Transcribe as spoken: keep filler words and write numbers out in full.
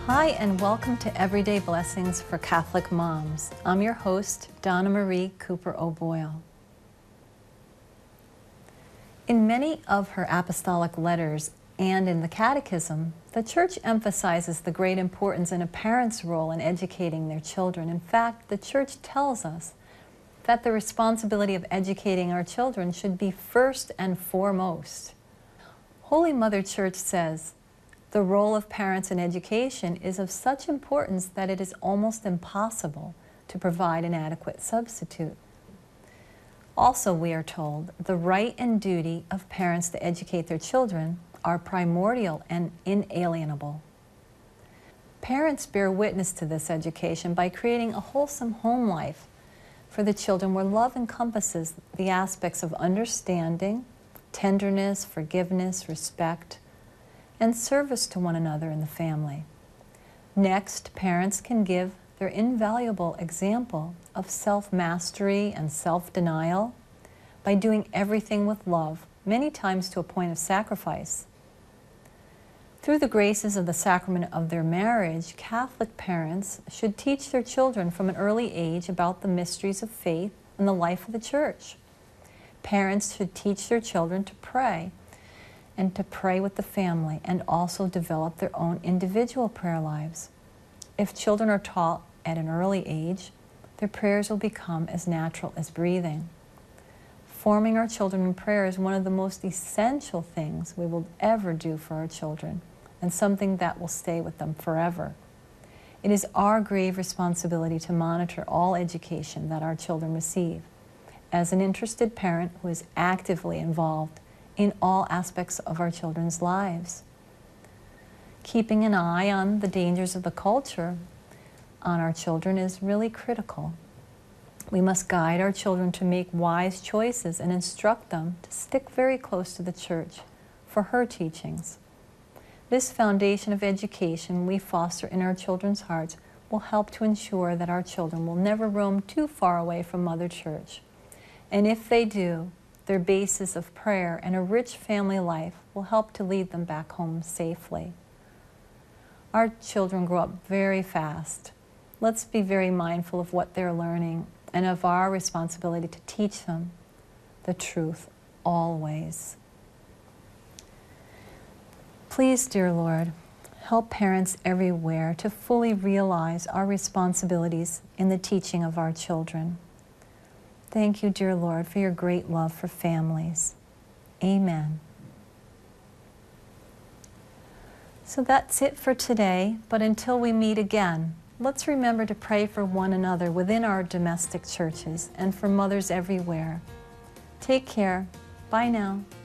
Hi, and welcome to Everyday Blessings for Catholic Moms. I'm your host, Donna Marie Cooper O'Boyle. In many of her apostolic letters and in the Catechism, the Church emphasizes the great importance in a parent's role in educating their children. In fact, the Church tells us that the responsibility of educating our children should be first and foremost. Holy Mother Church says, the role of parents in education is of such importance that it is almost impossible to provide an adequate substitute. Also, we are told, the right and duty of parents to educate their children are primordial and inalienable. Parents bear witness to this education by creating a wholesome home life for the children where love encompasses the aspects of understanding, tenderness, forgiveness, respect, and service to one another in the family. Next, parents can give their invaluable example of self-mastery and self-denial by doing everything with love, many times to a point of sacrifice. Through the graces of the sacrament of their marriage, Catholic parents should teach their children from an early age about the mysteries of faith and the life of the Church. Parents should teach their children to pray and to pray with the family, and also develop their own individual prayer lives. If children are taught at an early age, their prayers will become as natural as breathing. Forming our children in prayer is one of the most essential things we will ever do for our children, and something that will stay with them forever. It is our grave responsibility to monitor all education that our children receive, as an interested parent who is actively involved in all aspects of our children's lives. Keeping an eye on the dangers of the culture on our children is really critical. We must guide our children to make wise choices and instruct them to stick very close to the Church for her teachings. This foundation of education we foster in our children's hearts will help to ensure that our children will never roam too far away from Mother Church. And if they do, their basis of prayer and a rich family life will help to lead them back home safely. Our children grow up very fast. Let's be very mindful of what they're learning and of our responsibility to teach them the truth always. Please, dear Lord, help parents everywhere to fully realize our responsibilities in the teaching of our children. Thank you, dear Lord, for your great love for families. Amen. So that's it for today, but until we meet again, let's remember to pray for one another within our domestic churches and for mothers everywhere. Take care. Bye now.